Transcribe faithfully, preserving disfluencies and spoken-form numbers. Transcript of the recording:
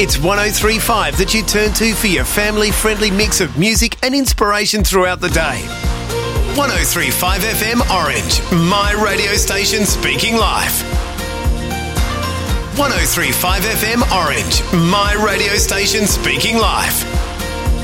It's one oh three point five that you turn to for your family-friendly mix of music and inspiration throughout the day. one oh three point five F M Orange, my radio station speaking life. one oh three point five F M Orange, my radio station speaking life.